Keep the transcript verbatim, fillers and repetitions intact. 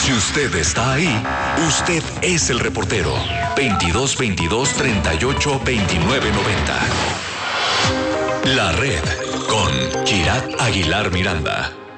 Si usted está ahí, usted es el reportero. veintidós veintidós treinta y ocho veintinueve noventa. La red con Kirat Aguilar Miranda.